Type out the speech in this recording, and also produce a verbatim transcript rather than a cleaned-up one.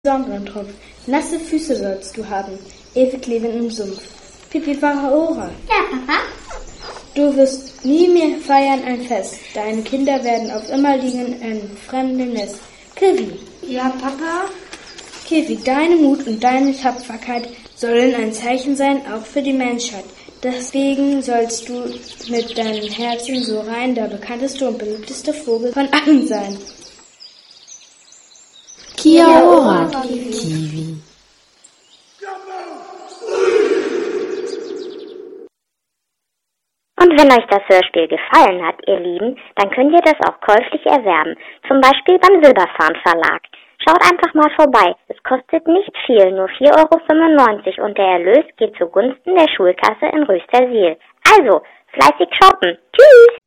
Sonnentropf. Nasse Füße sollst du haben, ewig leben im Sumpf. Pipi Waraora. Ja, Papa? Du wirst nie mehr feiern ein Fest. Deine Kinder werden auf immer liegen in einem fremden Nest. Kiwi. Ja, Papa? Kiwi, deine Mut und deine Tapferkeit sollen ein Zeichen sein, auch für die Menschheit. Deswegen sollst du mit deinem Herzen so rein der bekannteste und beliebteste Vogel von allen sein. Kia ora, Kiwi. Und wenn euch das Hörspiel gefallen hat, ihr Lieben, dann könnt ihr das auch käuflich erwerben, zum Beispiel beim Silberfarn Verlag. Schaut einfach mal vorbei, es kostet nicht viel, nur vier Euro fünfundneunzig und der Erlös geht zugunsten der Schulkasse in Röstersiel. Also, fleißig shoppen. Tschüss!